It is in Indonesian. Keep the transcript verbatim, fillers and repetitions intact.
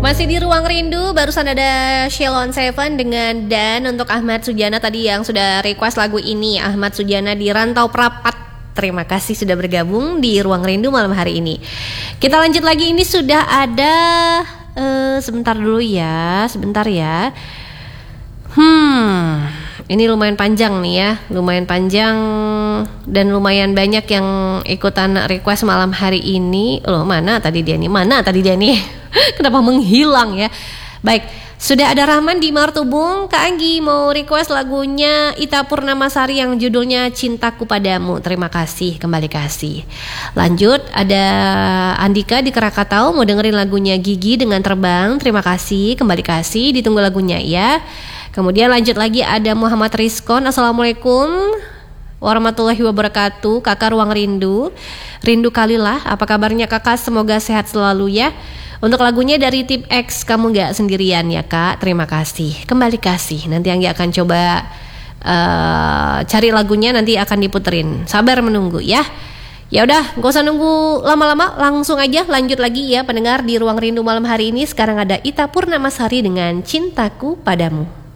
Masih di Ruang Rindu, barusan ada Shalon Seven dengan Dan untuk Ahmad Sujana tadi yang sudah request lagu ini. Ahmad Sujana di Rantau Prapat. Terima kasih sudah bergabung di Ruang Rindu malam hari ini. Kita lanjut lagi, ini sudah ada uh, sebentar dulu ya, sebentar ya. Hmm, ini lumayan panjang nih ya, lumayan panjang dan lumayan banyak yang ikutan request malam hari ini. Loh, mana tadi dia nih? Mana tadi dia nih? Kenapa menghilang ya? Baik, sudah ada Rahman di Martubung. Kak Anggi mau request lagunya Ita Purnamasari yang judulnya Cintaku Padamu. Terima kasih, kembali kasih. Lanjut, ada Andika di Krakatau mau dengerin lagunya Gigi dengan Terbang. Terima kasih, kembali kasih. Ditunggu lagunya ya. Kemudian lanjut lagi ada Muhammad Rizkon. Assalamualaikum warahmatullahi wabarakatuh. Kakak Ruang Rindu, rindu kalilah. Apa kabarnya kakak? Semoga sehat selalu ya. Untuk lagunya dari Tip X, Kamu Gak Sendirian ya kak. Terima kasih, kembali kasih. Nanti Anggi akan coba uh, cari lagunya, nanti akan diputerin. Sabar menunggu ya. Ya udah, gak usah nunggu lama-lama, langsung aja lanjut lagi ya pendengar di Ruang Rindu malam hari ini. Sekarang ada Ita Purnamasari dengan Cintaku Padamu.